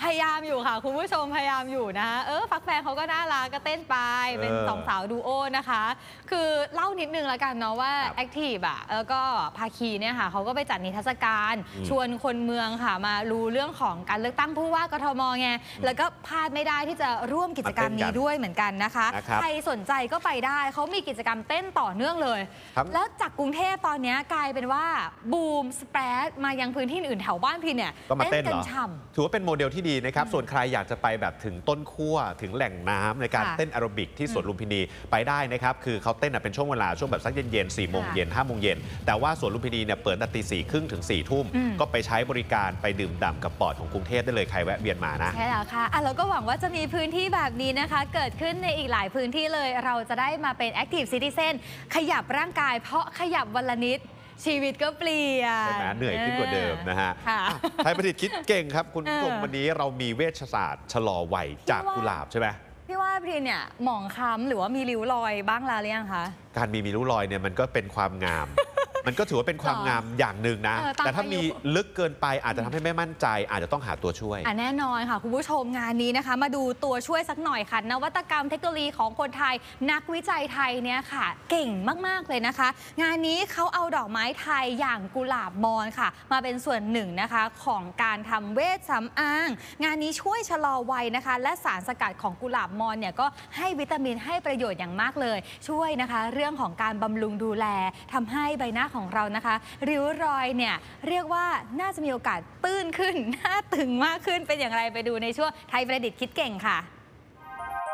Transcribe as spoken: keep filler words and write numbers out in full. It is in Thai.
ยายามอยู่ค่ะคุณผู้ชมพยายามอยู่นะคะเออฟักแฟงเขาก็น่ารักก็เต้นไปเป็นสองสาวดูโอนะคะคือเล่านิดนึงแล้วกันเนาะว่าแอคทีฟอ่ะแล้วก็ภาคีเนี่ยค่ะเขาก็ไปจัดนิทรรศการชวนคนเมืองค่ะมารู้เรื่องของการเลือกตั้งผู้ว่ากทมไงแล้วก็พลาดไม่ได้ที่จะร่วมกิจกรรมนี้ด้วยเหมือนกันนะคะใครสนใจก็ไปได้เขามีกิจกรรมเต้นต่อเนื่องเลยแล้วจากกรุงเทพตอนนี้กลายเป็นว่าบูมสเปรดมายังพื้นที่อื่นแถวบ้านพี่เนี่ยก็มาเต้นกันถือว่าเป็นโมเดลที่ดีนะครับส่วนใครอยากจะไปแบบถึงต้นขั้วถึงแหล่งน้ำในการเต้นแอโรบิกที่สวนลุมพินีไปได้นะครับคือเขาเต้นเป็นช่วงเวลาช่วงแบบสักเย็นๆสี่โมงเย็นห้าโมงเย็นแต่ว่าสวนลุมพินีเนี่ยเปิดตั้งแต่ตีสี่ครึ่งถึงสี่ทุ่มก็ไปใช้บริการไปดื่มด่ำกับปอดของกรุงเทพได้เลยใครแวะเวียนมานะใช่แล้วค่ะแล้วก็หวังว่าจะมีพื้นที่แบบนี้นะคะเกิดขึ้นในอีกหลายพื้นที่เลยเราจะได้มาเป็น Active Citizen ขยับร่างกายเพราะขยับวันละนิดชีวิตก็เปลี่ยนใช่ไหมเหนื่อยขึ้นกว่าเดิมนะฮะไทยประดิษฐ์คิดเก่งครับคุณผู้ชมวันนี้เรามีเวชศาสตร์ชะลอวัยจากกุหลาบใช่ไหมพี่ว่าพี่เนี่ยหมองคล้ำหรือว่ามีริ้วรอยบ้างแล้วหรือยังคะการมีมีริ้วรอยเนี่ยมันก็เป็นความงามมันก็ถือว่าเป็นความงามอย่างหนึ่งนะแต่ถ้ามีลึกเกินไปอาจจะทำให้ไม่มั่นใจอาจจะต้องหาตัวช่วยอ่ะแน่นอนค่ะคุณผู้ชมงานนี้นะคะมาดูตัวช่วยสักหน่อยค่ะนวัตกรรมเทคโนโลยีของคนไทยนักวิจัยไทยเนี่ยค่ะเก่งมากๆเลยนะคะงานนี้เขาเอาดอกไม้ไทยอย่างกุหลาบมอนค่ะมาเป็นส่วนหนึ่งนะคะของการทำเวชสำอางงานนี้ช่วยชะลอวัยนะคะและสารสกัดของกุหลาบมอนเนี่ยก็ให้วิตามินให้ประโยชน์อย่างมากเลยช่วยนะคะเรื่องของการบำรุงดูแลทำให้ใบหน้าของเรานะคะริ้วรอยเนี่ยเรียกว่าน่าจะมีโอกาสตื้นขึ้นหน้าตึงมากขึ้นเป็นอย่างไรไปดูในช่วงไทยประดิษฐ์คิดเก่งค่ะ